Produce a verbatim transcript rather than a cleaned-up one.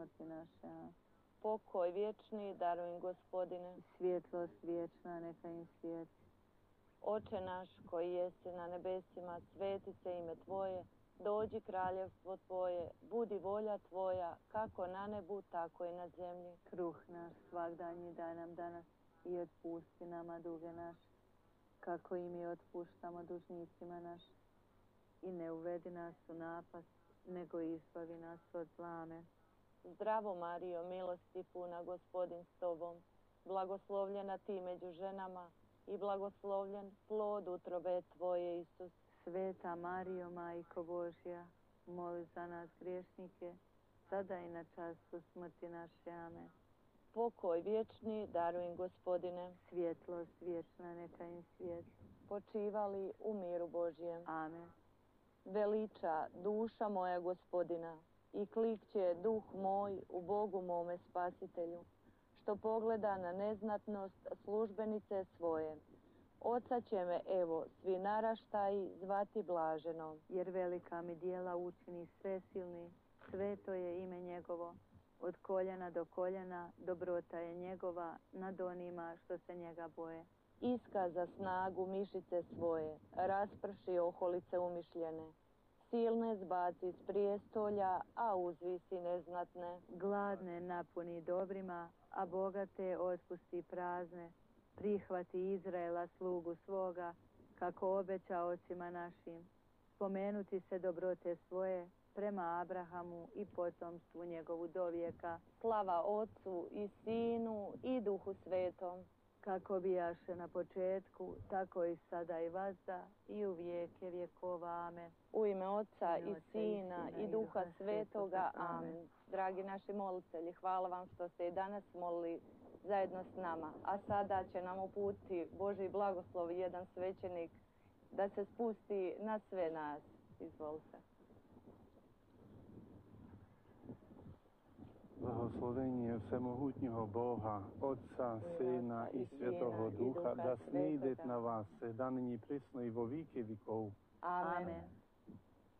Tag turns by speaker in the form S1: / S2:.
S1: smrti naše. Amen.
S2: Pokoj vječni daruj im, Gospodine.
S1: Svjetlost vječna neka im svijeti.
S2: Oče naš koji jesi na nebesima, sveti se ime Tvoje, dođi kraljevstvo Tvoje, budi volja Tvoja, kako na nebu, tako i na zemlji.
S1: Kruh naš svagdanji daj nam danas i otpusti nama duge naše, kako i mi otpuštamo dužnicima našim. I ne uvedi nas u napast, nego izbavi nas od zla. Amen.
S2: Zdravo Marijo, milosti puna, Gospodin s Tobom, blagoslovljena Ti među ženama i blagoslovljen plod utrobe Tvoje, Isus.
S1: Sveta Marijo, Majko Božja, moli za nas griješnike, sada i na času smrti naše. Amen.
S2: Pokoj vječni daruj im, Gospodine.
S1: Svjetlost vječna neka im svijeti.
S2: Počivali u miru Božjem.
S1: Amen.
S2: Veliča duša moja Gospodina i klikće duh moj u Bogu mome Spasitelju, što pogleda na neznatnost službenice svoje. Oca će me, evo, svi naraštaji zvati blaženom.
S1: Jer velika mi djela učini svesilni, sveto je ime njegovo. Od koljena do koljena dobrota je njegova nad onima što se njega boje.
S2: Iskaza snagu mišice svoje, rasprši oholice umišljene. Silne zbaci s prijestolja, a uzvisi neznatne.
S1: Gladne napuni dobrima, a bogate otpusti prazne. Prihvati Izraela slugu svoga, kako obeća ocima našim. Spomenuti se dobrote svoje prema Abrahamu i potomstvu njegovu do vijeka.
S2: Slava Otcu i Sinu i Duhu Svetom.
S1: Kako bijaše na početku, tako i sada i vazda i u vijeke vjekova. Amen.
S2: U ime Oca i Sina i Duha Svetoga. Amen. Dragi naši molitelji, hvala vam što ste i danas molili zajedno s nama. A sada će nam uputiti Božji blagoslov jedan svećenik da se spusti na sve nas. Izvolite.
S3: Blagoslovenje Vsemohutnjega Boga, Otca, Sina i Svetoga Duha, da snidet na vas, danes i prisno i vo vike vikov.
S2: Amen.